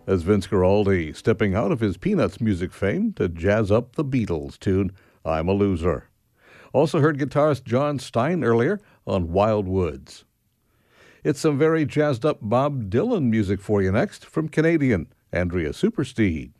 as Vince Guaraldi stepping out of his Peanuts music fame to jazz up the Beatles tune, I'm a Loser. Also heard guitarist John Stein earlier on Wild Woods. It's some very jazzed up Bob Dylan music for you next from Canadian Andrea Supersteed.